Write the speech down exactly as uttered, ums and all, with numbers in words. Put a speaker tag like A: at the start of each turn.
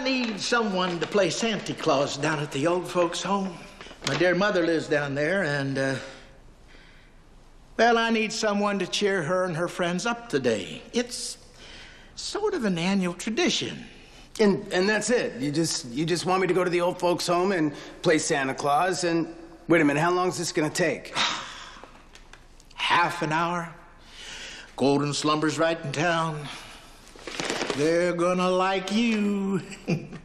A: I need someone to play Santa Claus down at the old folks' home. My dear mother lives down there, and, uh, well, I need someone to cheer her and her friends up today. It's sort of an annual tradition.
B: And and that's it. You just you just want me to go to the old folks' home and play Santa Claus and wait a minute, how long is this gonna take?
A: Half an hour. Golden Slumber's right in town. They're gonna like you.